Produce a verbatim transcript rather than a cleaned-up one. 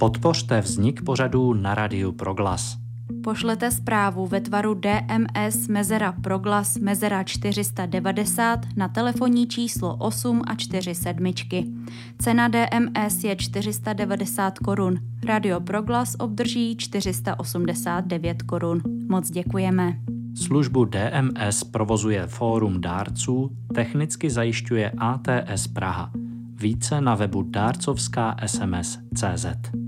Podpořte vznik pořadů na Rádiu Proglas. Pošlete zprávu ve tvaru D M S mezera proglas mezera čtyři set devadesát na telefonní číslo osm a čtyři sedmičky. Cena D M S je čtyři sta devadesát korun. Radio Proglas obdrží čtyři sta osmdesát devět korun. Moc děkujeme. Službu D M S provozuje Fórum dárců, technicky zajišťuje A T S Praha. Více na webu dárcovská es em es tečka cé zet.